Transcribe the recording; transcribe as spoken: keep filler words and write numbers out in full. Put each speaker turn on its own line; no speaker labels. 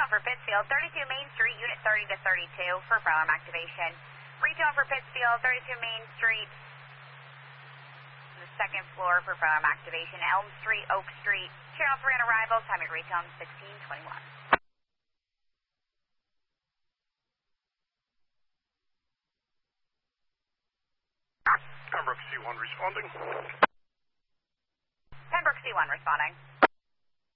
for Pittsfield, thirty-two Main Street, Unit thirty to thirty-two for fire alarm activation. Retone for Pittsfield, thirty-two Main Street, the second floor for fire alarm activation. Elm Street, Oak Street, Channel three on arrival, timing retone sixteen twenty-one.
Pembroke C one responding.
Pembroke C one responding.